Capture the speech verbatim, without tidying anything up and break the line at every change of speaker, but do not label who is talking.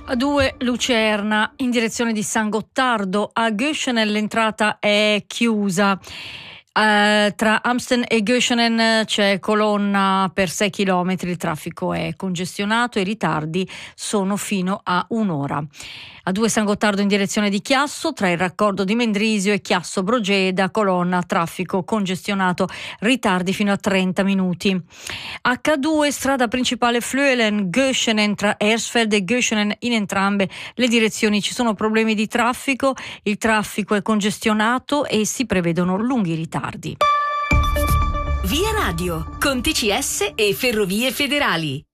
A due Lucerna in direzione di San Gottardo, a Göschenen l'entrata è chiusa. Uh, tra Amsten e Göschenen c'è colonna per sei chilometri, il traffico è congestionato e i ritardi sono fino a un'ora. A due San Gottardo in direzione di Chiasso, tra il raccordo di Mendrisio e Chiasso Brogeda, colonna, traffico congestionato, ritardi fino a trenta minuti. acca due strada principale Flöelen-Göschenen, tra Ersfeld e Göschenen in entrambe le direzioni ci sono problemi di traffico, il traffico è congestionato e si prevedono lunghi ritardi.
Via Radio, con T C S e Ferrovie Federali.